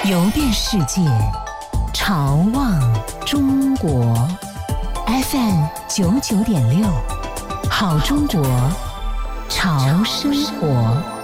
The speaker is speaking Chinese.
游遍世界，潮望中国。FM99.6，好中国，潮生活。